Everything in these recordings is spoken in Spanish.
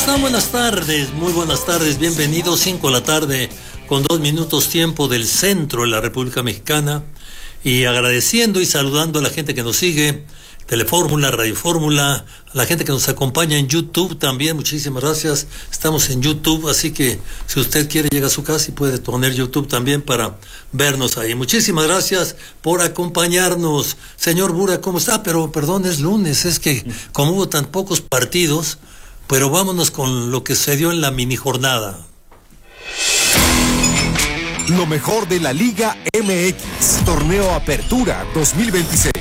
están? Buenas tardes, muy buenas tardes, bienvenidos. 5 de la tarde con 2 minutos tiempo del centro de la República Mexicana, y agradeciendo y saludando a la gente que nos sigue, Telefórmula, Radio Fórmula, a la gente que nos acompaña en YouTube también, muchísimas gracias. Estamos en YouTube, así que si usted quiere llega a su casa y puede poner YouTube también para vernos ahí. Muchísimas gracias por acompañarnos. Señor Bura, ¿cómo está? Pero perdón, es lunes, es que como hubo tan pocos partidos, pero vámonos con lo que se dio en la mini jornada. Lo mejor de la Liga MX, Torneo Apertura 2026.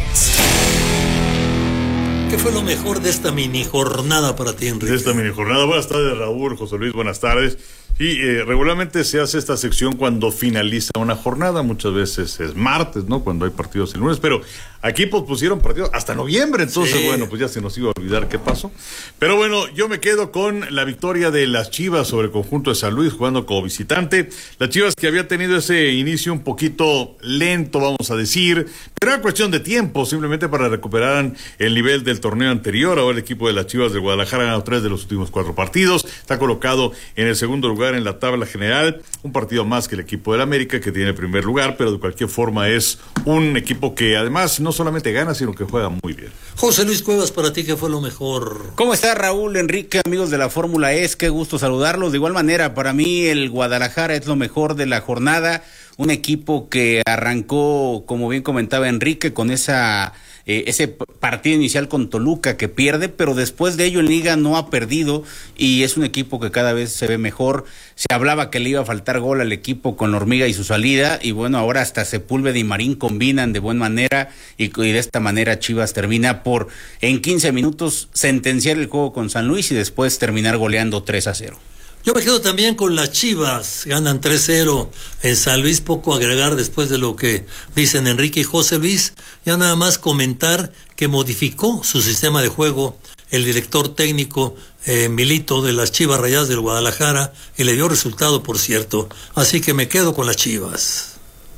¿Qué fue lo mejor de esta mini jornada para ti, Enrique? De esta mini jornada. Buenas tardes, Raúl, José Luis, buenas tardes. Y regularmente se hace esta sección cuando finaliza una jornada, muchas veces es martes, ¿no? Cuando hay partidos el lunes, pero aquí pospusieron partidos hasta noviembre, entonces sí. Bueno, pues ya se nos iba a olvidar qué pasó. Pero bueno, yo me quedo con la victoria de las Chivas sobre el conjunto de San Luis jugando como visitante. Las Chivas que había tenido ese inicio un poquito lento, vamos a decir, pero era cuestión de tiempo, simplemente para recuperar el nivel del torneo anterior. Ahora el equipo de las Chivas de Guadalajara ha ganado 3 de los últimos 4 partidos, está colocado en el segundo lugar en la tabla general, un partido más que el equipo del América, que tiene el primer lugar, pero de cualquier forma es un equipo que además no solamente gana, sino que juega muy bien. José Luis Cuevas, para ti, ¿qué fue lo mejor? ¿Cómo está, Raúl, Enrique, amigos de la Fórmula E? Qué gusto saludarlos. De igual manera, para mí el Guadalajara es lo mejor de la jornada, un equipo que arrancó, como bien comentaba Enrique, con ese partido inicial con Toluca que pierde, pero después de ello en Liga no ha perdido y es un equipo que cada vez se ve mejor. Se hablaba que le iba a faltar gol al equipo con la Hormiga y su salida, y bueno, ahora hasta Sepúlveda y Marín combinan de buena manera y de esta manera Chivas termina por en 15 minutos sentenciar el juego con San Luis y después terminar goleando 3-0. Yo me quedo también con las Chivas, ganan 3-0 en San Luis, poco agregar después de lo que dicen Enrique y José Luis. Ya nada más comentar que modificó su sistema de juego el director técnico Milito de las Chivas Rayadas del Guadalajara, y le dio resultado, por cierto. Así que me quedo con las Chivas.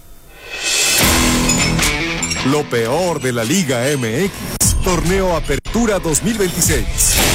Lo peor de la Liga MX, Torneo Apertura 2026.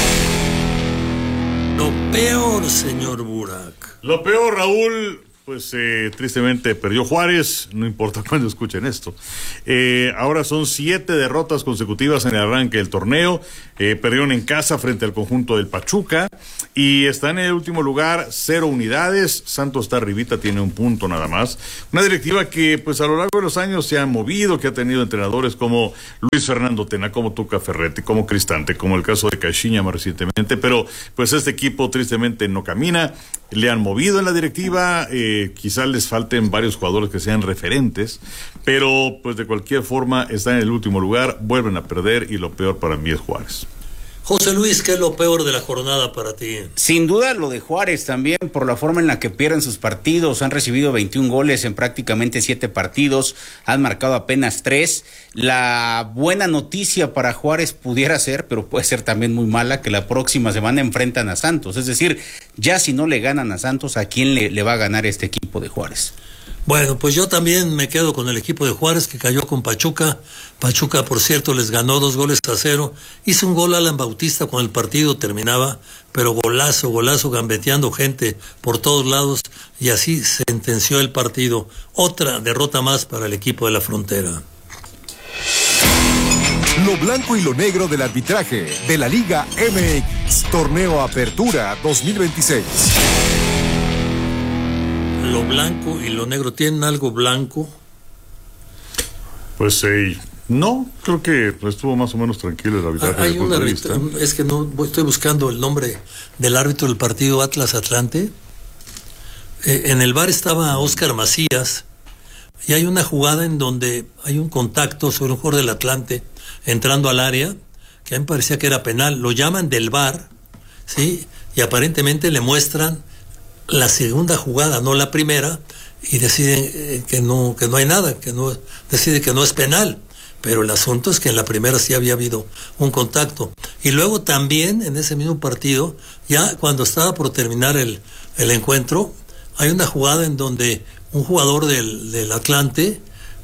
Lo peor, señor Burak. Lo peor, Raúl, pues tristemente perdió Juárez, no importa cuándo escuchen esto. Ahora son 7 derrotas consecutivas en el arranque del torneo. Perdieron en casa frente al conjunto del Pachuca y está en el último lugar, 0 unidades. Santos está arribita, tiene 1 punto nada más. Una directiva que pues a lo largo de los años se ha movido, que ha tenido entrenadores como Luis Fernando Tena, como Tuca Ferretti, como Cristante, como el caso de Caixinha más recientemente, pero pues este equipo tristemente no camina. Le han movido en la directiva, quizás les falten varios jugadores que sean referentes, pero pues de cualquier forma están en el último lugar, vuelven a perder y lo peor para mí es Juárez. José Luis, ¿qué es lo peor de la jornada para ti? Sin duda lo de Juárez también, por la forma en la que pierden sus partidos. Han recibido 21 goles en prácticamente 7 partidos, han marcado apenas 3. La buena noticia para Juárez pudiera ser, pero puede ser también muy mala, que la próxima semana enfrentan a Santos. Es decir, ya si no le ganan a Santos, ¿a quién le va a ganar este equipo de Juárez? Bueno, pues yo también me quedo con el equipo de Juárez, que cayó con Pachuca. Pachuca, por cierto, les ganó 2-0. Hizo un gol Alan Bautista cuando el partido terminaba, pero golazo, gambeteando gente por todos lados, y así sentenció el partido. Otra derrota más para el equipo de la Frontera. Lo blanco y lo negro del arbitraje de la Liga MX, Torneo Apertura 2026. Lo blanco y lo negro, ¿tienen algo blanco? Pues no, creo que estuvo más o menos tranquilo el arbitraje. Hay un árbitro, es que no estoy buscando el nombre del árbitro del partido Atlas Atlante. En el VAR estaba Óscar Macías, y hay una jugada en donde hay un contacto sobre un jugador del Atlante entrando al área, que a mí me parecía que era penal. Lo llaman del VAR, ¿sí? Y aparentemente le muestran la segunda jugada, no la primera, y deciden que no hay nada, decide que no es penal. Pero el asunto es que en la primera sí había habido un contacto. Y luego también en ese mismo partido, ya cuando estaba por terminar el encuentro, hay una jugada en donde un jugador del Atlante,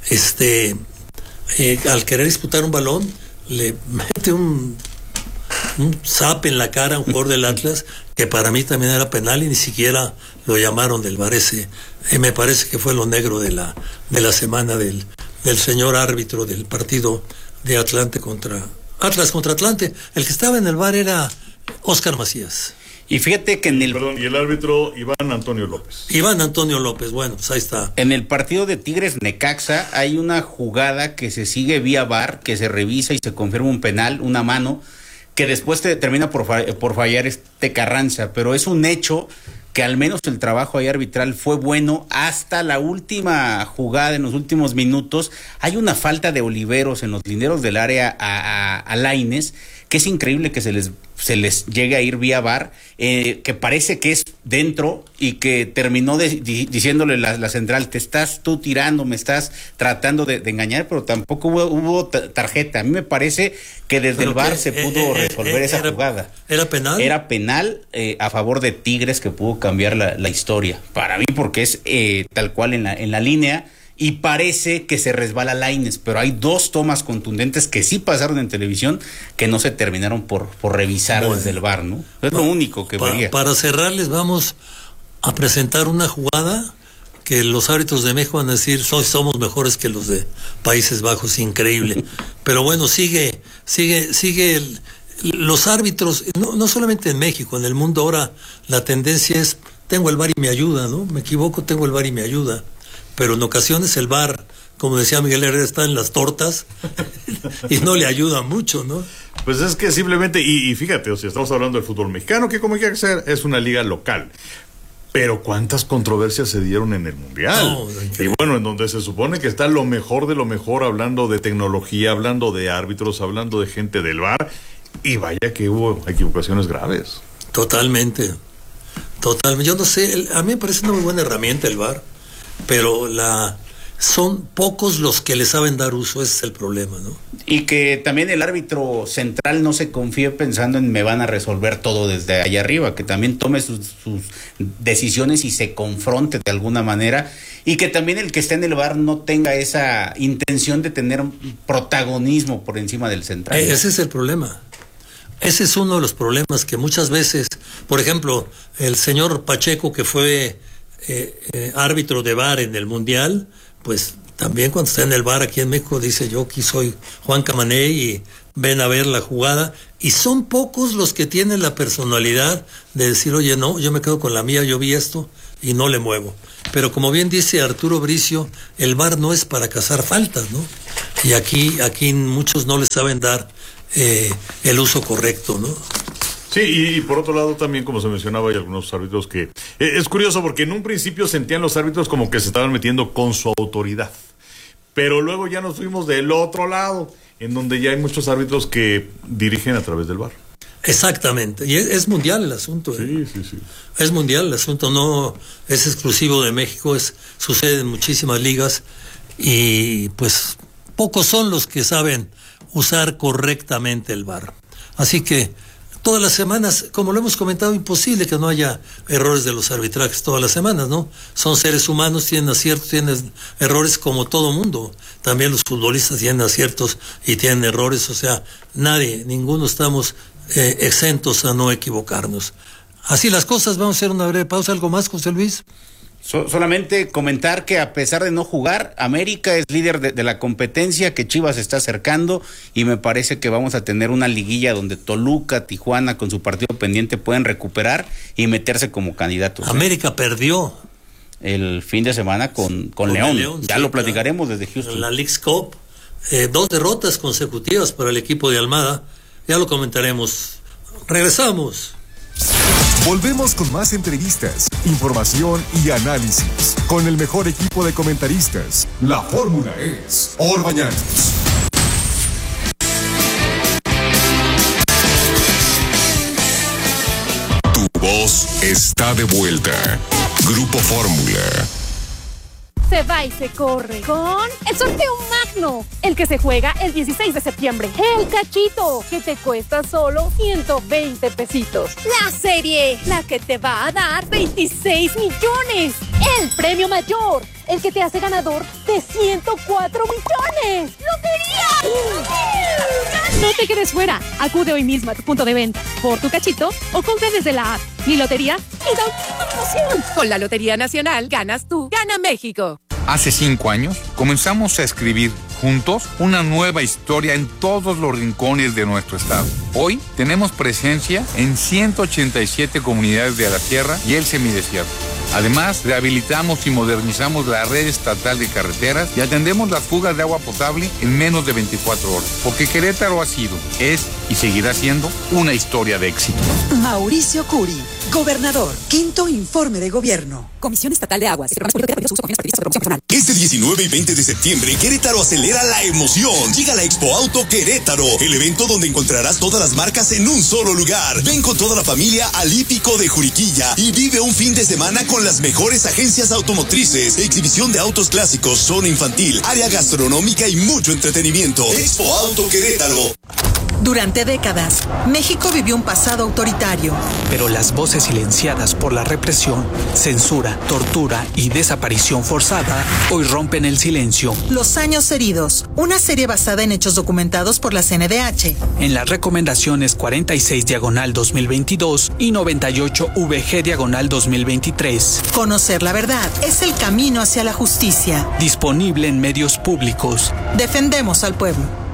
al querer disputar un balón, le mete un zap en la cara a un jugador del Atlas, que para mí también era penal y ni siquiera lo llamaron del VAR ese. Me parece que fue lo negro de la semana del señor árbitro del partido de Atlas contra Atlante. El que estaba en el VAR era Óscar Macías. Y fíjate que y el árbitro Iván Antonio López. Bueno, pues ahí está. En el partido de Tigres Necaxa hay una jugada que se sigue vía VAR, que se revisa y se confirma un penal, una mano, que después termina por fallar Carranza, pero es un hecho que al menos el trabajo ahí arbitral fue bueno hasta la última jugada, en los últimos minutos. Hay una falta de Oliveros en los linderos del área a Lainez, que es increíble que se les llegue a ir vía VAR, que parece que es dentro y que terminó diciéndole la central, te estás tú tirando, me estás tratando de engañar, pero tampoco hubo tarjeta. A mí me parece que desde el VAR se pudo resolver esa jugada. ¿Era penal? Era penal a favor de Tigres, que pudo cambiar la historia. Para mí, porque es tal cual en la línea. Y parece que se resbala Lainez, pero hay dos tomas contundentes que sí pasaron en televisión que no se terminaron por revisar desde el VAR, ¿no? Es lo único que vería. Para cerrarles vamos a presentar una jugada que los árbitros de México van a decir somos mejores que los de Países Bajos, increíble. Pero bueno, sigue los árbitros, no solamente en México, en el mundo ahora la tendencia es, tengo el VAR y me ayuda, ¿no? Me equivoco, tengo el VAR y me ayuda. Pero en ocasiones el VAR, como decía Miguel Herrera, está en las tortas y no le ayuda mucho, ¿no? Pues es que simplemente, y fíjate, o sea, estamos hablando del fútbol mexicano, que como hay que ser, es una liga local. Pero cuántas controversias se dieron en el Mundial. Y bueno, en donde se supone que está lo mejor de lo mejor, hablando de tecnología, hablando de árbitros, hablando de gente del VAR, y vaya que hubo equivocaciones graves. Totalmente. Yo no sé, a mí me parece una muy buena herramienta el VAR. Pero son pocos los que le saben dar uso, ese es el problema, ¿no? Y que también el árbitro central no se confíe pensando en me van a resolver todo desde allá arriba, que también tome sus decisiones y se confronte de alguna manera, y que también el que esté en el VAR no tenga esa intención de tener un protagonismo por encima del central. Ese es el problema. Ese es uno de los problemas que muchas veces, por ejemplo, el señor Pacheco, que fue árbitro de VAR en el Mundial, pues también cuando está en el VAR aquí en México dice, yo aquí soy Juan Camané y ven a ver la jugada, y son pocos los que tienen la personalidad de decir, oye, no, yo me quedo con la mía, yo vi esto y no le muevo. Pero como bien dice Arturo Bricio, el VAR no es para cazar faltas, ¿no? Y aquí muchos no le saben dar el uso correcto, ¿no? Sí, y por otro lado también, como se mencionaba, hay algunos árbitros que... es curioso porque en un principio sentían los árbitros como que se estaban metiendo con su autoridad, pero luego ya nos fuimos del otro lado, en donde ya hay muchos árbitros que dirigen a través del VAR. Exactamente, y es mundial el asunto. Sí. Es mundial el asunto, no es exclusivo de México, sucede en muchísimas ligas, y pues pocos son los que saben usar correctamente el VAR. Así que todas las semanas, como lo hemos comentado, imposible que no haya errores de los arbitrajes todas las semanas, ¿no? Son seres humanos, tienen aciertos, tienen errores como todo mundo. También los futbolistas tienen aciertos y tienen errores, o sea, ninguno estamos exentos a no equivocarnos. Así las cosas, vamos a hacer una breve pausa. ¿Algo más, José Luis? Solamente comentar que a pesar de no jugar, América es líder de la competencia, que Chivas está acercando, y me parece que vamos a tener una liguilla donde Toluca, Tijuana con su partido pendiente pueden recuperar y meterse como candidatos. América perdió el fin de semana con León. Ya lo platicaremos desde Houston. La Leagues Cup, 2 derrotas consecutivas para el equipo de Almada, ya lo comentaremos. Regresamos. Volvemos con más entrevistas, información y análisis con el mejor equipo de comentaristas. La fórmula es Orbañanos. Tu voz está de vuelta. Grupo Fórmula. Se va y se corre con el sorteo magno, el que se juega el 16 de septiembre. El cachito, que te cuesta solo 120 pesitos. La serie, la que te va a dar 26 millones. El premio mayor, el que te hace ganador de 104 millones. ¡Lotería! No te quedes fuera. Acude hoy mismo a tu punto de venta por tu cachito o compra desde la app. Mi lotería y da una emoción. Con la Lotería Nacional ganas tú, gana México. Hace 5 años comenzamos a escribir juntos una nueva historia en todos los rincones de nuestro estado. Hoy tenemos presencia en 187 comunidades de la sierra y el semidesierto. Además, rehabilitamos y modernizamos la red estatal de carreteras y atendemos las fugas de agua potable en menos de 24 horas. Porque Querétaro ha sido, es y seguirá siendo una historia de éxito. Mauricio Curi, gobernador. 5º informe de gobierno. Comisión Estatal de Aguas. Este 19 y 20 de septiembre, Querétaro acelera la emoción. Llega la Expo Auto Querétaro, el evento donde encontrarás todas las marcas en un solo lugar. Ven con toda la familia al Hípico de Juriquilla y vive un fin de semana con las mejores agencias automotrices, exhibición de autos clásicos, zona infantil, área gastronómica y mucho entretenimiento. Expo Auto Querétaro. Durante décadas, México vivió un pasado autoritario. Pero las voces silenciadas por la represión, censura, tortura y desaparición forzada hoy rompen el silencio. Los años heridos, una serie basada en hechos documentados por la CNDH. En las recomendaciones 46/2022 y 98/VG/2023. Conocer la verdad es el camino hacia la justicia. Disponible en medios públicos. Defendemos al pueblo.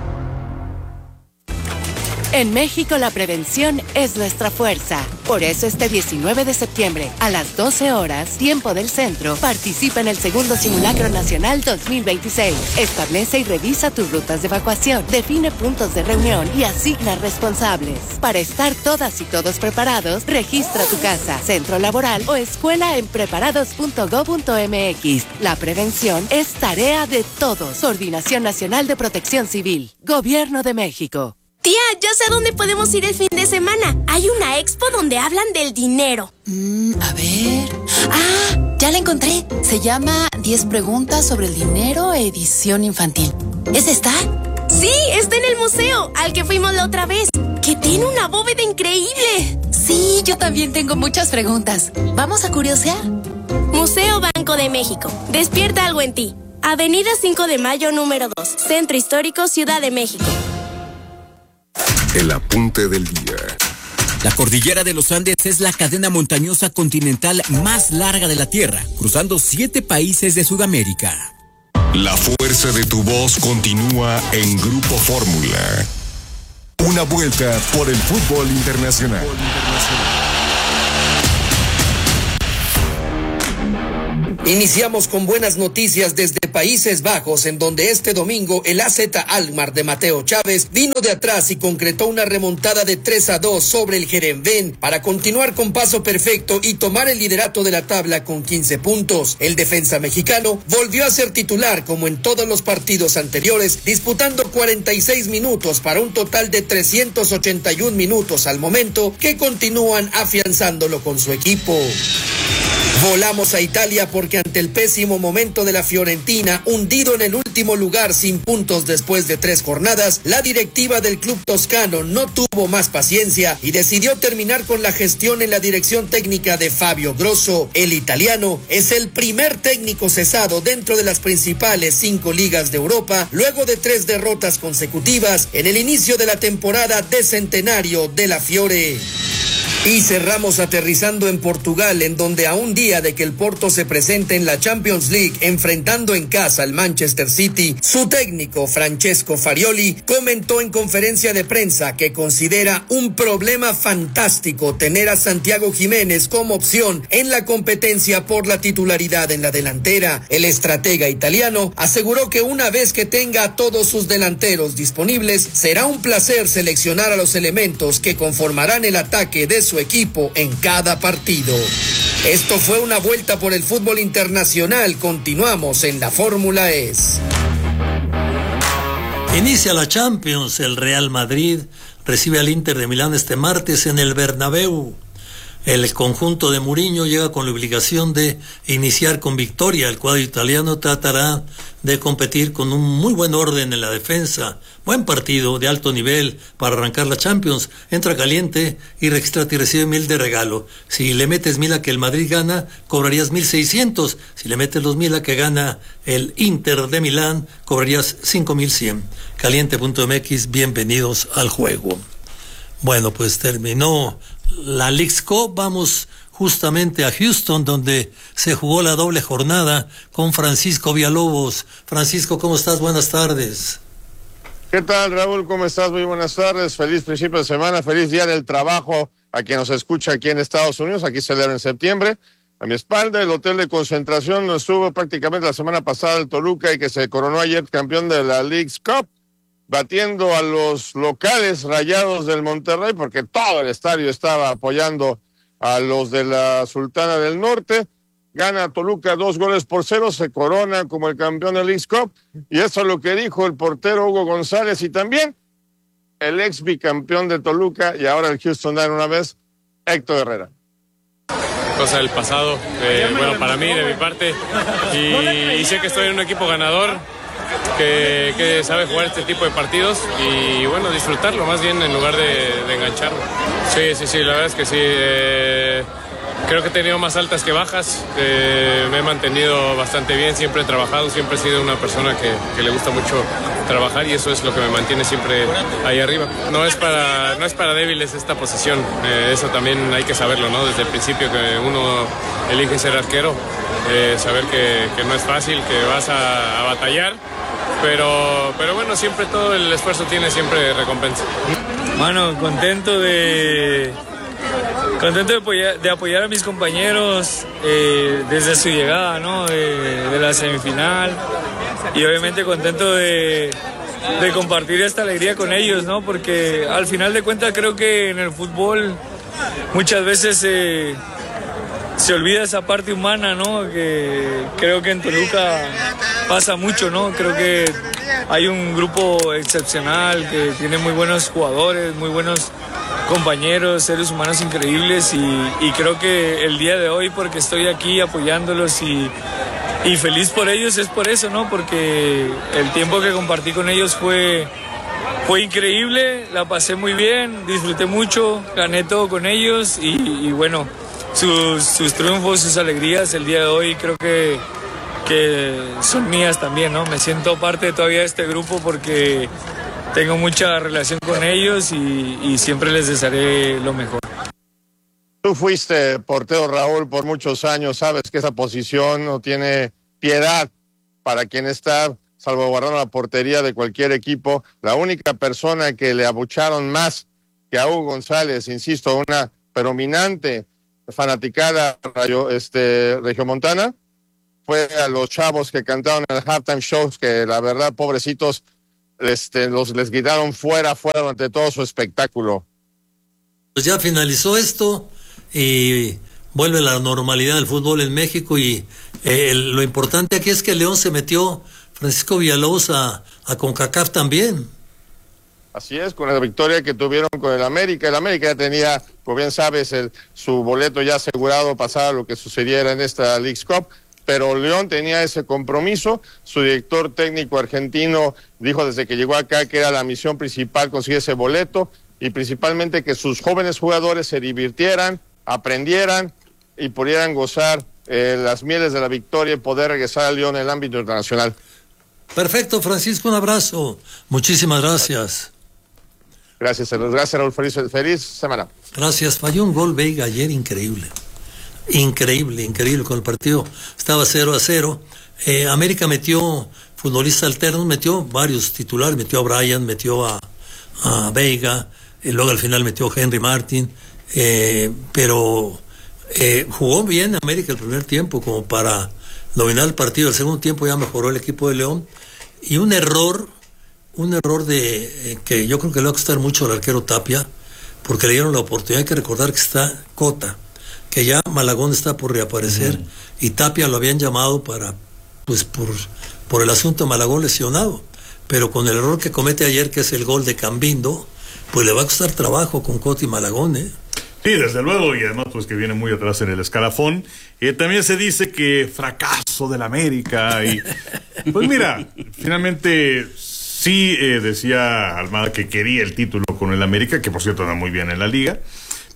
En México la prevención es nuestra fuerza. Por eso este 19 de septiembre, a las 12 horas, tiempo del centro, participa en el segundo Simulacro Nacional 2026. Establece y revisa tus rutas de evacuación, define puntos de reunión y asigna responsables. Para estar todas y todos preparados, registra tu casa, centro laboral o escuela en preparados.go.mx. La prevención es tarea de todos. Coordinación Nacional de Protección Civil. Gobierno de México. Tía, ya sé a dónde podemos ir el fin de semana. Hay una expo donde hablan del dinero. A ver. Ah, ya la encontré. Se llama 10 preguntas sobre el dinero, edición infantil. ¿Es esta? Sí, está en el museo, al que fuimos la otra vez. Que tiene una bóveda increíble. Sí, yo también tengo muchas preguntas. ¿Vamos a curiosear? Museo Banco de México. Despierta algo en ti. Avenida 5 de Mayo, número 2. Centro Histórico, Ciudad de México. El apunte del día. La cordillera de los Andes es la cadena montañosa continental más larga de la Tierra, cruzando 7 países de Sudamérica. La fuerza de tu voz continúa en Grupo Fórmula. Una vuelta por el fútbol internacional. Iniciamos con buenas noticias desde Países Bajos, en donde este domingo el AZ Alkmaar de Mateo Chávez vino de atrás y concretó una remontada de 3-2 sobre el Heerenveen para continuar con paso perfecto y tomar el liderato de la tabla con 15 puntos. El defensa mexicano volvió a ser titular como en todos los partidos anteriores, disputando 46 minutos para un total de 381 minutos al momento, que continúan afianzándolo con su equipo. Volamos a Italia porque ante el pésimo momento de la Fiorentina, hundido en el último lugar sin puntos después de 3 jornadas, la directiva del club toscano no tuvo más paciencia y decidió terminar con la gestión en la dirección técnica de Fabio Grosso. El italiano es el primer técnico cesado dentro de las principales 5 ligas de Europa, luego de 3 derrotas consecutivas en el inicio de la temporada de centenario de la Fiore. Y cerramos aterrizando en Portugal, en donde a un día de que el Porto se presente en la Champions League enfrentando en casa al Manchester City, su técnico Francesco Farioli comentó en conferencia de prensa que considera un problema fantástico tener a Santiago Jiménez como opción en la competencia por la titularidad en la delantera. El estratega italiano aseguró que una vez que tenga a todos sus delanteros disponibles, será un placer seleccionar a los elementos que conformarán el ataque de su equipo en cada partido. Esto fue una vuelta por el fútbol internacional. Continuamos en la Fórmula ES. Inicia la Champions. El Real Madrid recibe al Inter de Milán este martes en el Bernabéu. El conjunto de Mourinho llega con la obligación de iniciar con victoria. El cuadro italiano tratará de competir con un muy buen orden en la defensa. Buen partido de alto nivel para arrancar la Champions. Entra caliente y registrate y recibe 1,000 de regalo. Si le metes 1,000 a que el Madrid gana, cobrarías 1,600. Si le metes los 1,000 a que gana el Inter de Milán, cobrarías 5,100. Caliente.mx, bienvenidos al juego. Bueno, pues terminó la Leagues Cup. Vamos justamente a Houston, donde se jugó la doble jornada con Francisco Villalobos. Francisco, ¿cómo estás? Buenas tardes. ¿Qué tal, Raúl? ¿Cómo estás? Muy buenas tardes. Feliz principio de semana, feliz día del trabajo a quien nos escucha aquí en Estados Unidos. Aquí celebra en septiembre. A mi espalda, el hotel de concentración donde estuvo prácticamente la semana pasada el Toluca y que se coronó ayer campeón de la Leagues Cup, batiendo a los locales Rayados del Monterrey, porque todo el estadio estaba apoyando a los de la Sultana del Norte. Gana Toluca 2-0, se corona como el campeón de Leagues Cup, y eso es lo que dijo el portero Hugo González y también el ex bicampeón de Toluca y ahora el Houston Dynamo una vez, Héctor Herrera. Cosa del pasado, bueno, para mí, de mi parte, y sé que estoy en un equipo ganador que sabe jugar este tipo de partidos y bueno, disfrutarlo más bien en lugar de engancharlo. Sí, la verdad es que sí. Creo que he tenido más altas que bajas, me he mantenido bastante bien, siempre he trabajado, siempre he sido una persona que le gusta mucho trabajar y eso es lo que me mantiene siempre ahí arriba. No es para débiles esta posición, eso también hay que saberlo, ¿no? Desde el principio que uno elige ser arquero, saber que no es fácil, que vas a batallar, pero bueno, siempre todo el esfuerzo tiene siempre recompensa. Bueno, contento de apoyar a mis compañeros desde su llegada, ¿no? de la semifinal, y obviamente contento de compartir esta alegría con ellos, ¿no? Porque al final de cuentas creo que en el fútbol muchas veces se olvida esa parte humana, ¿no? Que creo que en Toluca pasa mucho, ¿no? Creo que hay un grupo excepcional que tiene muy buenos jugadores, muy buenos compañeros, seres humanos increíbles y creo que el día de hoy, porque estoy aquí apoyándolos y feliz por ellos, es por eso, ¿no? Porque el tiempo que compartí con ellos fue increíble, la pasé muy bien, disfruté mucho, gané todo con ellos y bueno, sus triunfos, sus alegrías el día de hoy creo que son mías también, ¿no? Me siento parte todavía de este grupo porque tengo mucha relación con ellos y siempre les desearé lo mejor. Tú fuiste portero, Raúl, por muchos años, sabes que esa posición no tiene piedad para quien está salvaguardando la portería de cualquier equipo. La única persona que le abucharon más que a Hugo González, insisto, una predominante fanaticada regiomontana, fue a los chavos que cantaron en el halftime shows, que la verdad, pobrecitos, les gritaron fuera durante todo su espectáculo. Pues ya finalizó esto y vuelve la normalidad del fútbol en México y lo importante aquí es que León se metió, Francisco Villalobos, a CONCACAF también. Así es, con la victoria que tuvieron con el América. El América ya tenía, como bien sabes, su boleto ya asegurado pasar lo que sucediera en esta Leagues Cup, pero León tenía ese compromiso. Su director técnico argentino dijo desde que llegó acá que era la misión principal conseguir ese boleto y principalmente que sus jóvenes jugadores se divirtieran, aprendieran y pudieran gozar las mieles de la victoria y poder regresar a León en el ámbito internacional. Perfecto, Francisco, un abrazo. Muchísimas gracias. Gracias, Raúl. Feliz semana. Gracias. Falló un gol Veiga ayer increíble. Increíble con el partido. Estaba 0-0. América metió futbolistas alternos, metió varios titulares, metió a Bryan, metió a Veiga, luego al final metió a Henry Martin, pero jugó bien América el primer tiempo como para dominar el partido. El segundo tiempo ya mejoró el equipo de León y un error que yo creo que le va a costar mucho al arquero Tapia, porque le dieron la oportunidad. Hay que recordar que está Cota, que ya Malagón está por reaparecer, y Tapia lo habían llamado para, pues por el asunto de Malagón lesionado, pero con el error que comete ayer, que es el gol de Cambindo, pues le va a costar trabajo con Cota y Malagón, Sí, desde luego, y además pues que viene muy atrás en el escalafón. También se dice que fracaso del América y pues mira, finalmente sí decía Almada que quería el título con el América, que por cierto anda muy bien en la liga,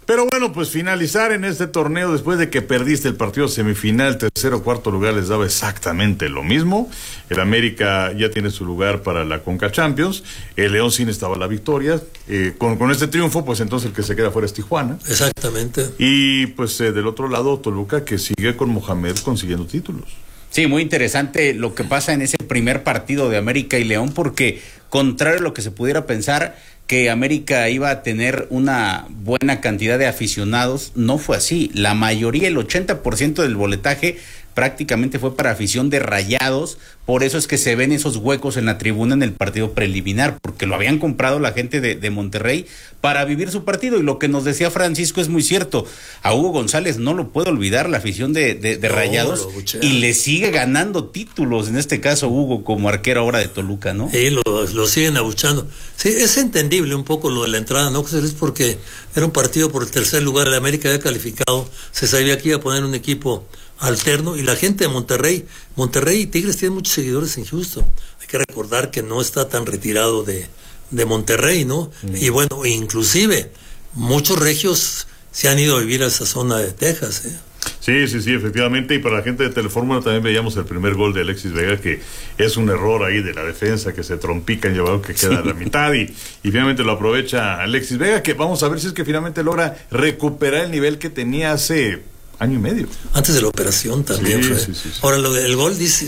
Pero bueno, pues finalizar en este torneo después de que perdiste el partido semifinal, tercero o cuarto lugar les daba exactamente lo mismo. El América ya tiene su lugar para la Conca Champions. El León sí necesitaba la victoria. Con este triunfo, pues entonces el que se queda fuera es Tijuana. Exactamente. Y pues del otro lado, Toluca, que sigue con Mohamed consiguiendo títulos. Sí, muy interesante lo que pasa en ese primer partido de América y León, porque contrario a lo que se pudiera pensar, que América iba a tener una buena cantidad de aficionados, no fue así. La mayoría, el 80% del boletaje prácticamente fue para afición de Rayados, por eso es que se ven esos huecos en la tribuna en el partido preliminar, porque lo habían comprado la gente de Monterrey para vivir su partido, y lo que nos decía Francisco es muy cierto. A Hugo González no lo puede olvidar la afición de Rayados, y le sigue ganando títulos, en este caso Hugo como arquero ahora de Toluca, ¿no? Sí, lo siguen abuchando. Sí, es entendible un poco lo de la entrada, ¿no? Es porque era un partido por el tercer lugar, el América había calificado, se sabía que iba a poner un equipo alterno, y la gente de Monterrey y Tigres tienen muchos seguidores en Houston. Hay que recordar que no está tan retirado de Monterrey, ¿no? Y bueno, inclusive muchos regios se han ido a vivir a esa zona de Texas, ¿eh? Sí, efectivamente, y para la gente de Telefórmula también veíamos el primer gol de Alexis Vega, que es un error ahí de la defensa, que se trompica en llevado, que queda a la mitad, y finalmente lo aprovecha Alexis Vega, que vamos a ver si es que finalmente logra recuperar el nivel que tenía hace año y medio. Antes de la operación también fue. Sí. Ahora, el gol dice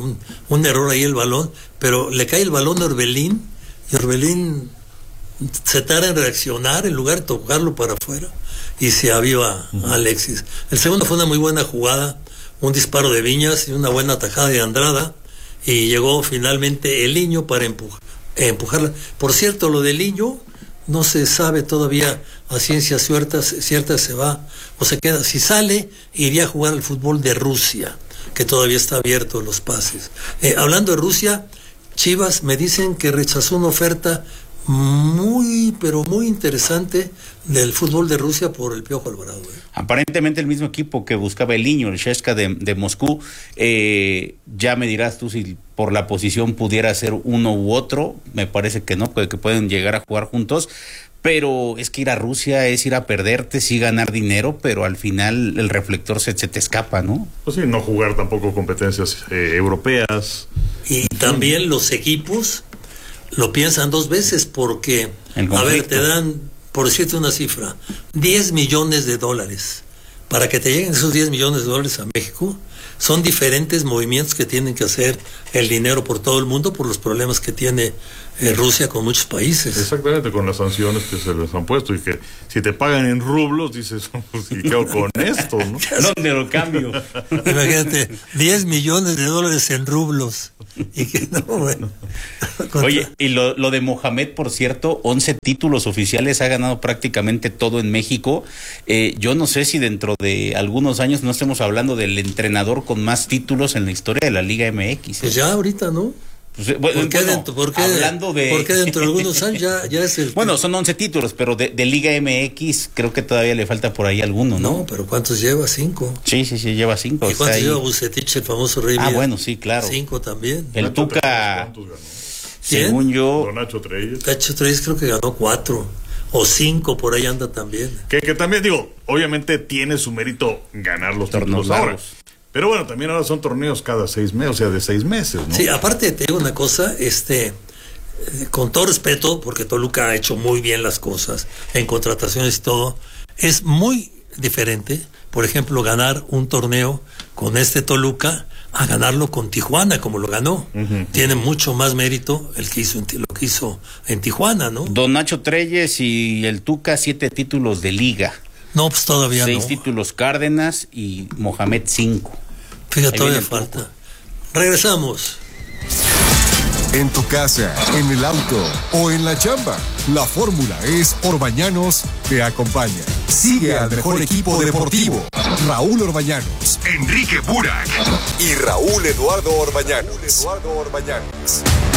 un error ahí el balón, pero le cae el balón a Orbelín, y Orbelín se tarda en reaccionar en lugar de tocarlo para afuera, y se aviva a Alexis. El segundo fue una muy buena jugada, un disparo de Viñas y una buena atajada de Andrada, y llegó finalmente el Niño para empujarla. Por cierto, lo del Niño no se sabe todavía a ciencia cierta se va o se queda. Si sale, iría a jugar al fútbol de Rusia, que todavía está abierto los pases. Hablando de Rusia, Chivas me dicen que rechazó una oferta muy interesante del fútbol de Rusia por el Piojo Alvarado. Aparentemente el mismo equipo que buscaba el Niño, el Sheshka de Moscú. Ya me dirás tú si por la posición pudiera ser uno u otro. Me parece que no, que pueden llegar a jugar juntos. Pero es que ir a Rusia es ir a perderte, sí ganar dinero, pero al final el reflector se te escapa, ¿no? Pues sí, no jugar tampoco competencias europeas. Y también los equipos lo piensan dos veces, porque, a ver, te dan, por decirte una cifra, $10 millones. Para que te lleguen esos $10 millones a México, son diferentes movimientos que tienen que hacer el dinero por todo el mundo por los problemas que tiene Rusia con muchos países. Exactamente, con las sanciones que se les han puesto, y que si te pagan en rublos, dices, pues, ¿y qué hago con esto, no? ¿Dónde lo cambio? Imagínate, $10 millones en rublos. Y que no, bueno. Oye, y lo de Mohamed, por cierto, 11 títulos oficiales, ha ganado prácticamente todo en México. Yo no sé si dentro de algunos años no estemos hablando del entrenador con más títulos en la historia de la Liga MX. Pues ya ahorita, ¿no? ¿Por qué dentro de algunos años ya es el... Bueno, son 11 títulos, pero de Liga MX creo que todavía le falta por ahí alguno, ¿no? No, pero ¿cuántos lleva? 5. Sí, lleva 5. ¿Y cuántos lleva Bucetich, el famoso Rey? Bueno, sí, claro. 5 también. El Tuca, según yo... Don Nacho Treyes. Nacho Treyes creo que ganó 4 o 5, por ahí anda también. Que también, digo, obviamente tiene su mérito ganar los títulos ahora. Pero bueno, también ahora son torneos cada 6 meses, o sea, de 6 meses, ¿no? Sí, aparte te digo una cosa, con todo respeto, porque Toluca ha hecho muy bien las cosas en contrataciones y todo, es muy diferente, por ejemplo, ganar un torneo con Toluca a ganarlo con Tijuana, como lo ganó. Tiene mucho más mérito lo que hizo en Tijuana, ¿no? Don Nacho Treyes y el Tuca, 7 títulos de liga. No, pues todavía 6 títulos Cárdenas y Mohamed 5. Fíjate, todavía falta. Regresamos. En tu casa, en el auto o en la chamba, la fórmula es Orbañanos te acompaña. Sigue al mejor equipo deportivo, Raúl Orbañanos, Enrique Burak y Raúl Eduardo Orbañanos.